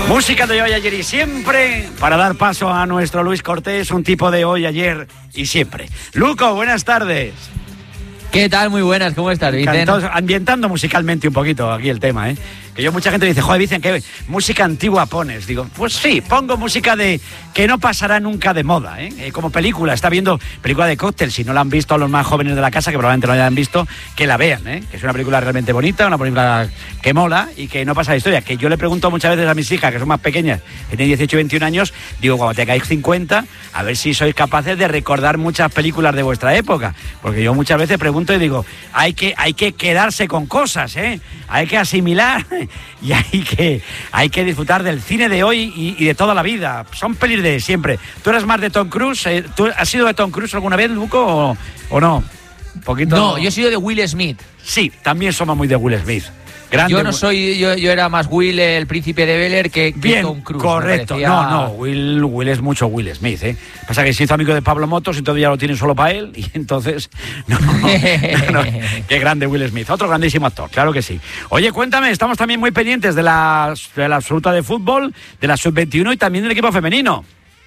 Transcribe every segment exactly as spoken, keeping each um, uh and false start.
Música de hoy, ayer y siempre, para dar paso a nuestro Luis Cortés, un tipo de hoy, ayer y siempre. Luco, buenas tardes. ¿Qué tal? Muy buenas, ¿cómo estás, Vicen? Ambientando musicalmente un poquito aquí el tema, ¿eh? Que yo, mucha gente me dice, joder, dicen que música antigua pones. Digo, pues sí, pongo música de que no pasará nunca de moda, ¿eh? Eh, como película, está viendo película de cóctel, si no la han visto los más jóvenes de la casa, que probablemente no la hayan visto, que la vean, ¿eh? Que es una película realmente bonita, una película que mola y que no pasa la historia. Que yo le pregunto muchas veces a mis hijas, que son más pequeñas, que tienen dieciocho y veintiún años, digo, cuando tengáis cincuenta, a ver si sois capaces de recordar muchas películas de vuestra época. Porque yo muchas veces pregunto y digo, hay que, hay que quedarse con cosas, ¿eh? Hay que asimilar y hay que, hay que disfrutar del cine de hoy y, y de toda la vida. Son pelis de siempre. ¿Tú eres más de Tom Cruise? ¿Tú has sido de Tom Cruise alguna vez, Luco, o, o no? Un poquito. No, yo he sido de Will Smith. Sí, también somos muy de Will Smith. Grande. Yo no soy, yo, yo era más Will, el príncipe de Bel-Air, que, que Bien, Tom Cruise. correcto. Parecía... No, no, Will, Will es mucho Will Smith, ¿eh? Pasa que se hizo amigo de Pablo Motos y todavía ya lo tiene solo para él, y entonces, no, no, no, qué grande Will Smith, otro grandísimo actor, claro que sí. Oye, cuéntame, estamos también muy pendientes de la, de la absoluta de fútbol, de la sub veintiuno y también del equipo femenino.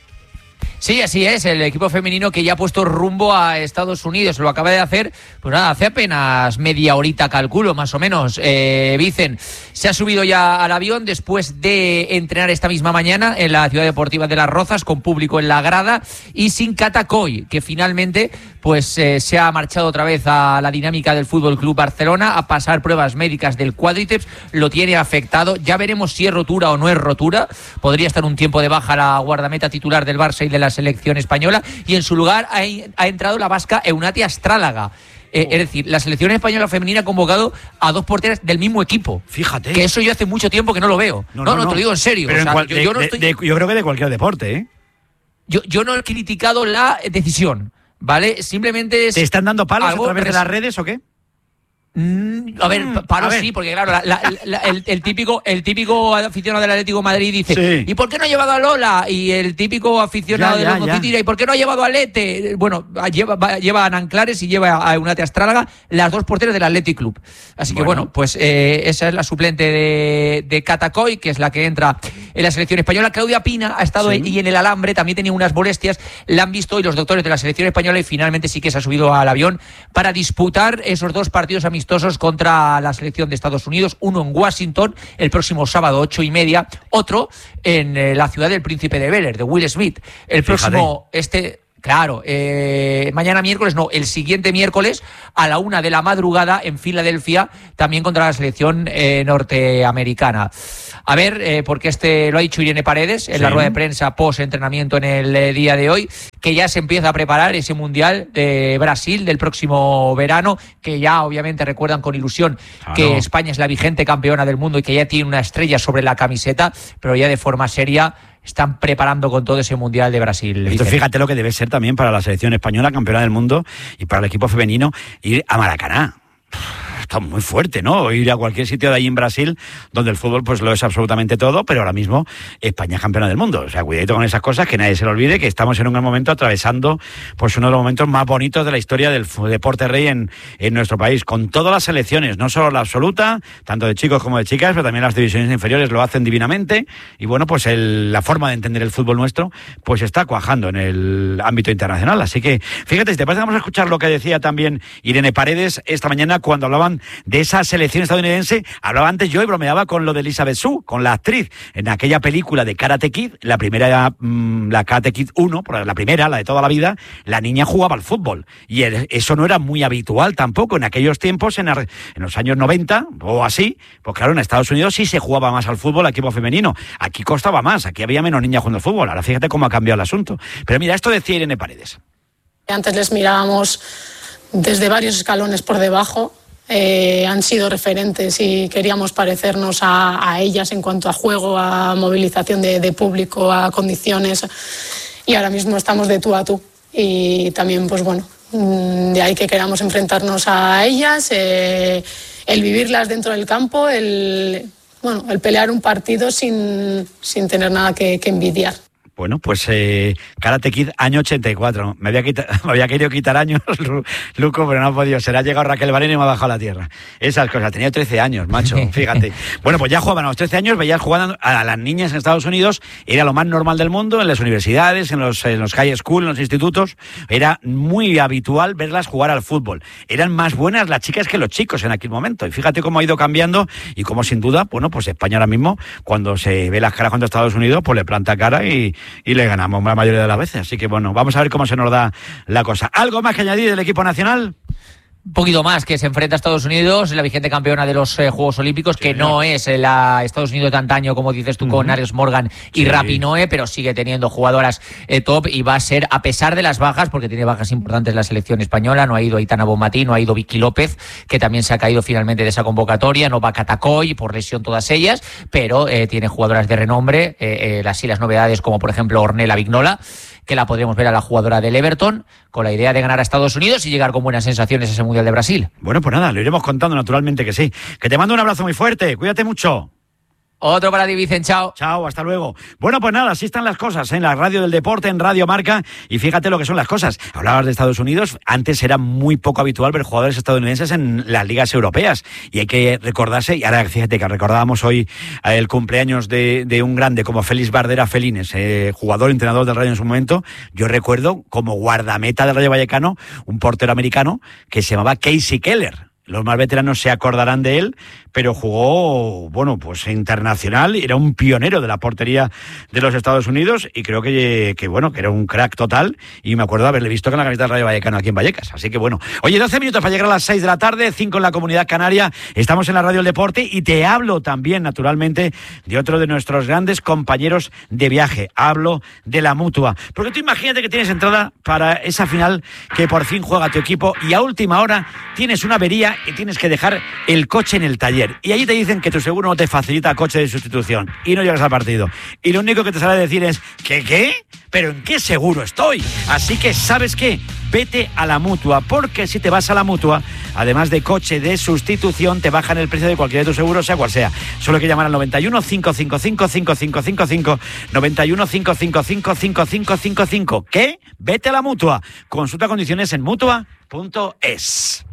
Sí, así es, el equipo femenino que ya ha puesto rumbo a Estados Unidos, lo acaba de hacer, pues nada, hace apenas media horita, calculo, más o menos. Eh, Vicen se ha subido ya al avión después de entrenar esta misma mañana en la Ciudad Deportiva de Las Rozas, con público en la grada y sin Cata Coll, que finalmente pues eh, se ha marchado otra vez a la dinámica del Fútbol Club Barcelona a pasar pruebas médicas del cuádriceps, lo tiene afectado, ya veremos si es rotura o no es rotura, podría estar un tiempo de baja la guardameta titular del Barça y de la selección española, y en su lugar ha, ha entrado la vasca Eunate Astrálaga. Eh, oh. Es decir, la selección española femenina ha convocado a dos porteras del mismo equipo. Fíjate. Que eso yo hace mucho tiempo que no lo veo. No, no, no, no te lo digo en serio. Pero o sea, en cual, yo, de, yo, no de, estoy... de, yo creo que de cualquier deporte, ¿eh? Yo, yo no he criticado la decisión, ¿vale? Simplemente es... ¿Te están dando palos a través res... de las redes o qué? Mm, a ver, palos sí, porque claro, la, la, la, el, el típico el típico aficionado del Atlético de Madrid dice, sí. ¿y por qué no ha llevado a Lola? Y el típico aficionado ya, ya, del Lococity dirá, ¿y por qué no ha llevado a Lete? Bueno, lleva, lleva a Nanclares y lleva a Eunate Astrálaga, las dos porteras del Athletic Club. Así bueno. que bueno, pues eh, esa es la suplente de, de Cata Coll, que es la que entra en la selección española. Claudia Pina ha estado sí. y en el alambre también tenía unas molestias, la han visto hoy los doctores de la selección española y finalmente sí que se ha subido al avión para disputar esos dos partidos amistosos contra la selección de Estados Unidos, uno en Washington el próximo sábado ocho y media, otro en eh, la ciudad del Príncipe de Bel-Air, de Will Smith. El Fíjate. próximo, este... Claro, eh, mañana miércoles, no, el siguiente miércoles a la una de la madrugada en Filadelfia, también contra la selección eh, norteamericana. A ver, eh, porque este lo ha dicho Irene Paredes en sí. la rueda de prensa post-entrenamiento en el eh, día de hoy, que ya se empieza a preparar ese Mundial de Brasil del próximo verano, que ya obviamente recuerdan con ilusión claro. que España es la vigente campeona del mundo y que ya tiene una estrella sobre la camiseta, pero ya de forma seria están preparando con todo ese Mundial de Brasil. Esto, fíjate lo que debe ser también para la selección española, campeona del mundo, y para el equipo femenino, ir a Maracaná. Está muy fuerte, ¿no? Ir a cualquier sitio de ahí en Brasil, donde el fútbol pues lo es absolutamente todo, pero ahora mismo España es campeona del mundo. O sea, cuidadito con esas cosas, que nadie se lo olvide, que estamos en un momento atravesando pues uno de los momentos más bonitos de la historia del deporte rey en, en nuestro país, con todas las selecciones, no solo la absoluta, tanto de chicos como de chicas, pero también las divisiones inferiores lo hacen divinamente, y bueno, pues el, la forma de entender el fútbol nuestro pues está cuajando en el ámbito internacional. Así que, fíjate, si te parece, vamos a escuchar lo que decía también Irene Paredes esta mañana cuando hablaban de esa selección estadounidense. Hablaba antes yo y bromeaba con lo de Elizabeth Shue, con la actriz, en aquella película de Karate Kid, la primera, mmm, la Karate Kid uno, la primera, la de toda la vida, la niña jugaba al fútbol, y el, eso no era muy habitual tampoco en aquellos tiempos, en, en los años noventa o así, pues claro, en Estados Unidos sí se jugaba más al fútbol, al equipo femenino, aquí costaba más, aquí había menos niñas jugando al fútbol. Ahora fíjate cómo ha cambiado el asunto. Pero mira, esto decía Irene Paredes. Antes les mirábamos desde varios escalones por debajo. Eh, han sido referentes y queríamos parecernos a, a ellas en cuanto a juego, a movilización de, de público, a condiciones, y ahora mismo estamos de tú a tú y también pues bueno, de ahí que queramos enfrentarnos a ellas, eh, el vivirlas dentro del campo, el, bueno, el pelear un partido sin, sin tener nada que, que envidiar. Bueno, pues eh, Karate Kid, año ochenta y cuatro. Me había, quita, me había querido quitar años, Luco, pero no ha podido. Será llegado Raquel Varela y me ha bajado a la tierra. Esas cosas. Tenía trece años, macho, fíjate. Bueno, pues ya jugaban a los trece años, veías jugando a las niñas en Estados Unidos. Era lo más normal del mundo, en las universidades, en los, en los high school, en los institutos. Era muy habitual verlas jugar al fútbol. Eran más buenas las chicas que los chicos en aquel momento. Y fíjate cómo ha ido cambiando y cómo, sin duda, bueno, pues España ahora mismo, cuando se ve las caras contra Estados Unidos, pues le planta cara y y le ganamos la mayoría de las veces. Así que bueno, vamos a ver cómo se nos da la cosa. ¿Algo más que añadir del equipo nacional? Un poquito más, que se enfrenta a Estados Unidos, la vigente campeona de los eh, Juegos Olímpicos, sí, que no, no es la Estados Unidos de antaño, como dices tú, uh-huh. con Ares Morgan y sí. Rapinoe, pero sigue teniendo jugadoras eh, top y va a ser, a pesar de las bajas, porque tiene bajas importantes la selección española, no ha ido Aitana Bonmatí, no ha ido Vicky López, que también se ha caído finalmente de esa convocatoria, no va Catacoy, por lesión todas ellas, pero eh, tiene jugadoras de renombre, eh, eh, las, y las novedades como por ejemplo Ornella Vignola, que la podríamos ver a la jugadora del Everton, con la idea de ganar a Estados Unidos y llegar con buenas sensaciones a ese Mundial de Brasil. Bueno, pues nada, lo iremos contando, naturalmente que sí. Que te mando un abrazo muy fuerte, cuídate mucho. Otro para ti, Vicen, chao. Chao, hasta luego. Bueno, pues nada, así están las cosas en la radio del deporte, en Radio Marca, y fíjate lo que son las cosas. Hablabas de Estados Unidos, antes era muy poco habitual ver jugadores estadounidenses en las ligas europeas, y hay que recordarse, y ahora fíjate que recordábamos hoy el cumpleaños de, de un grande como Félix Bardera Felines, eh, jugador, entrenador del Rayo en su momento. Yo recuerdo como guardameta del Rayo Vallecano, un portero americano que se llamaba Casey Keller. Los más veteranos se acordarán de él, pero jugó, bueno, pues internacional, era un pionero de la portería de los Estados Unidos y creo que, que bueno, que era un crack total y me acuerdo de haberle visto con la camiseta del Rayo Vallecano aquí en Vallecas. Así que bueno, oye, doce minutos para llegar a las seis de la tarde, cinco en la Comunidad Canaria, estamos en la Radio del Deporte y te hablo también, naturalmente, de otro de nuestros grandes compañeros de viaje. Hablo de la Mutua. Porque tú imagínate que tienes entrada para esa final que por fin juega tu equipo y a última hora tienes una avería y tienes que dejar el coche en el taller. Y allí te dicen que tu seguro no te facilita coche de sustitución y no llegas al partido. Y lo único que te sale a decir es, ¿qué qué? ¿Pero en qué seguro estoy? Así que, ¿sabes qué? Vete a la Mutua, porque si te vas a la Mutua, además de coche de sustitución, te bajan el precio de cualquiera de tus seguros, sea cual sea. Solo hay que llamar al noventa y uno, cinco cinco cinco, cinco cinco cinco cinco, noventa y uno, cinco cinco cinco, cinco cinco cinco cinco. ¿Qué? Vete a la Mutua. Consulta condiciones en mutua punto es.